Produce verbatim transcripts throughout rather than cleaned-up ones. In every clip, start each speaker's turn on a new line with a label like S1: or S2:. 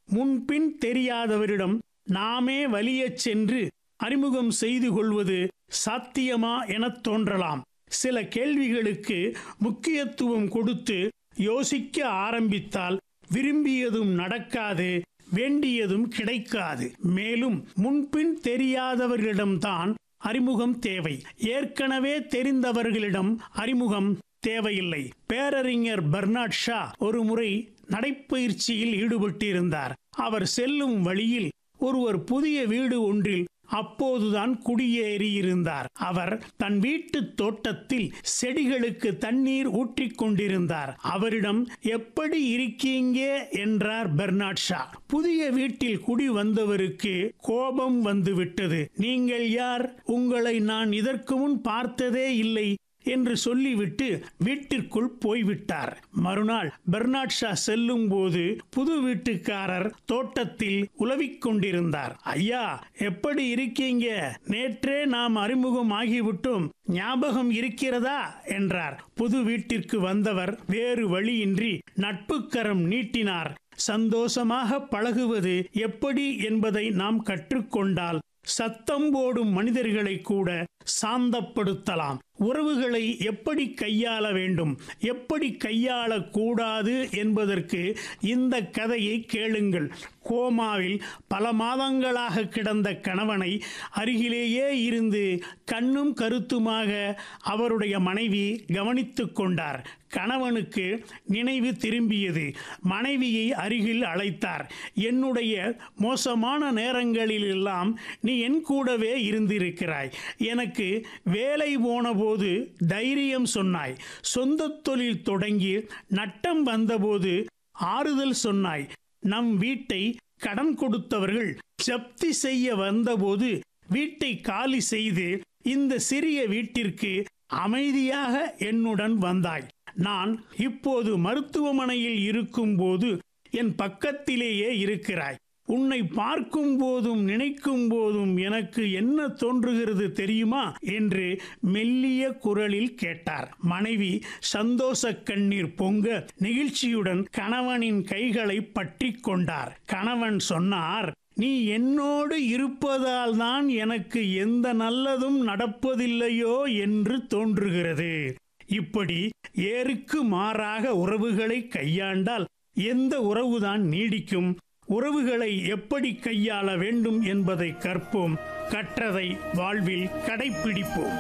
S1: முன்பின் தெரியாதவரிடம் நாமே வலியச் சென்று அறிமுகம் செய்து கொள்வது சாத்தியமா எனத் தோன்றலாம். சில கேள்விகளுக்கு முக்கியத்துவம் கொடுத்து யோசிக்க ஆரம்பித்தால் விரும்பியதும் நடக்காது, வேண்டியதும் கிடைக்காது. மேலும் முன்பின் தெரியாதவர்களிடம்தான் அறிமுகம் தேவை. ஏற்கனவே தெரிந்தவர்களிடம் அறிமுகம் தேவையில்லை. பேரறிஞர் பெர்னாட் ஷா ஒரு முறை நடைப்பயிற்சியில் ஈடுபட்டிருந்தார். அவர் செல்லும் வழியில் ஒருவர் புதிய வீடு ஒன்றில் அப்போதுதான் குடியேறியிருந்தார். அவர் தன் வீட்டு தோட்டத்தில் செடிகளுக்கு தண்ணீர் ஊற்றிக் கொண்டிருந்தார். அவரிடம் எப்படி இருக்கீங்க என்றார் பெர்னாட் ஷா. புதிய வீட்டில் குடி வந்தவருக்கு கோபம் வந்துவிட்டது. நீங்கள் யார்? உங்களை நான் இதற்கு முன் பார்த்ததே இல்லை என்று சொல்லிவிட்டு வீட்டிற்குள் போய்விட்டார். மறுநாள் பெர்னாட் ஷா செல்லும் போது புது வீட்டுக்காரர் தோட்டத்தில் உலவிக் கொண்டிருந்தார். ஐயா, எப்படி இருக்கீங்க? நேற்றே நாம் அறிமுகம் ஆகிவிட்டோம், ஞாபகம் இருக்கிறதா என்றார். புது வீட்டிற்கு வந்தவர் வேறு வழியின்றி நட்புக்கரம் நீட்டினார். சந்தோஷமாக பழகுவது எப்படி என்பதை நாம் கற்றுக்கொண்டால் சத்தம் போடும் மனிதர்களை கூட சாந்தப்படுத்தலாம். உறவுகளை எப்படி கையாள வேண்டும், எப்படி கையாளக்கூடாது என்பதற்கு இந்த கதையை கேளுங்கள். கோமாவில் பல மாதங்களாக கிடந்த கணவனை அருகிலேயே இருந்து கண்ணும் கருத்துமாக அவருடைய மனைவி கவனித்துக் கொண்டார். கணவனுக்கு நினைவு திரும்பியது. மனைவியை அருகில் அழைத்தார். என்னுடைய மோசமான நேரங்களிலெல்லாம் நீ என் கூடவே இருந்திருக்கிறாய். எனக்கு வேலை போன போது தைரியம் சொன்னாய். சொந்த தொழில் தொடங்கி நட்டம் வந்தபோது ஆறுதல் சொன்னாய். நம் வீட்டை கடன் கொடுத்தவர்கள் ஜப்தி செய்ய வந்தபோது வீட்டை காலி செய்து இந்த சிறிய வீட்டிற்கு அமைதியாக என்னுடன் வந்தாய். நான் இப்போது மருத்துவமனையில் இருக்கும் போது என் பக்கத்திலேயே இருக்கிறாய். உன்னை பார்க்கும் போதும் நினைக்கும் போதும் எனக்கு என்ன தோன்றுகிறது தெரியுமா என்று மெல்லிய குரலில் கேட்டார். மனைவி சந்தோஷ கண்ணீர் பொங்க நெகிழ்ச்சியுடன் கணவனின் கைகளை பற்றி கொண்டார். கணவன் சொன்னார், நீ என்னோடு இருப்பதால் தான் எனக்கு எந்த நல்லதும் நடப்பதில்லையோ என்று தோன்றுகிறது. இப்படி ஏருக்கு மாறாக உறவுகளை கையாண்டால் எந்த உறவுதான் நீடிக்கும்? உறவுகளை எப்படி கையாள வேண்டும் என்பதை கற்போம். கற்றதை வாழ்வில் கடைப்பிடிப்போம்.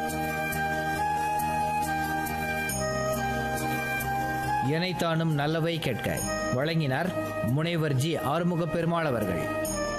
S2: எனைத்தானும் நல்லவை கேட்க வழங்கினார் முனைவர் ஜி ஆறுமுக பெருமாள் அவர்கள்.